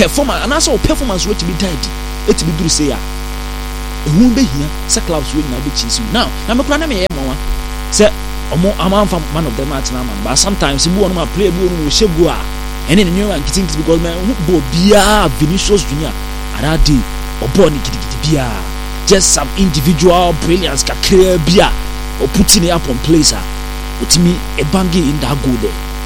performance and also performance wey to be tidy e to be do say ya ehun be hia say clubs wey na be cheese now na me kura na me ye mo wa say omo amamfa man of the match na man but sometimes you want to play bu no shegu a ene ne nwa nkitin because man bo bia Vinicius Junior arade obo ni gidigidi bia just some individual brilliance kakra bia or putting it up on place utimi a bangi in that goal there